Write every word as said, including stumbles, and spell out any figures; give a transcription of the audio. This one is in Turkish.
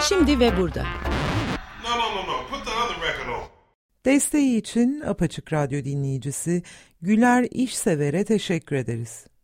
Şimdi ve burada. No, no, no, no. Put the other record on. Desteği için Apaçık Radyo dinleyicisi Güler İşsever'e teşekkür ederiz.